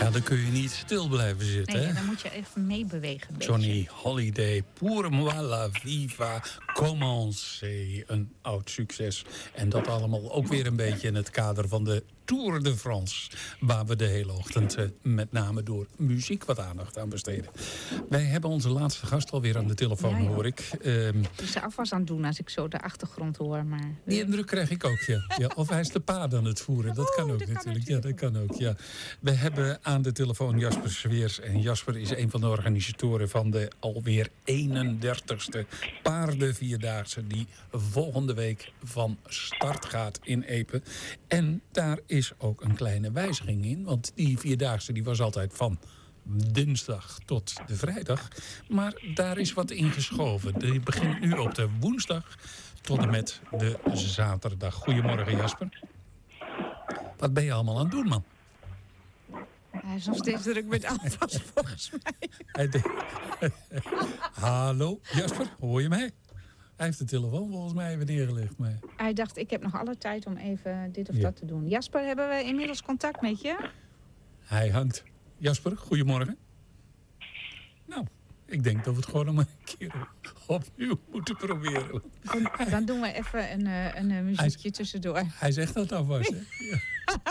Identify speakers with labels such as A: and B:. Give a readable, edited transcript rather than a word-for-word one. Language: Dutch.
A: Ja, dan kun je niet stil blijven zitten.
B: Nee,
A: hè?
B: dan moet je even meebewegen. Een
A: Johnny Holiday, Pour moi la viva, commencer. Een oud succes. En dat allemaal ook weer een beetje in het kader van de Tour de France. Waar we de hele ochtend met name door muziek wat aandacht aan besteden. Wij hebben onze laatste gast alweer aan de telefoon,
B: Ja, ja.
A: hoor ik.
B: Die is afwas aan het doen als ik zo de achtergrond hoor. Maar
A: Die indruk krijg ik ook, ja. Ja, of hij is de paard aan het voeren. Dat kan ook
B: dat kan
A: natuurlijk. Ja, dat
B: natuurlijk.
A: kan ook, ja. We hebben aan de telefoon Jasper Sweers. En Jasper is een van de organisatoren van de alweer 31ste paardenvierdaagse... die volgende week van start gaat in Epe. En daar is ook een kleine wijziging in. Want die vierdaagse die was altijd van dinsdag tot de vrijdag. Maar daar is wat in geschoven. Die begint nu op de woensdag tot en met de zaterdag. Goedemorgen, Jasper. Wat ben je allemaal aan het doen, man?
B: hij is nog steeds druk met afwas volgens mij.
A: Hallo, Jasper, hoor je mij? Hij heeft de telefoon volgens mij even neergelegd. Maar...
B: Hij dacht, ik heb nog alle tijd om even dit of
A: Ja.
B: dat te doen. Jasper, hebben we inmiddels contact met je?
A: Hij hangt. Jasper, goedemorgen. Nou, ik denk dat we het gewoon nog maar een keer opnieuw moeten proberen.
B: Dan doen we even een muziekje tussendoor.
A: Hij zegt dat alvast, hè? Ja.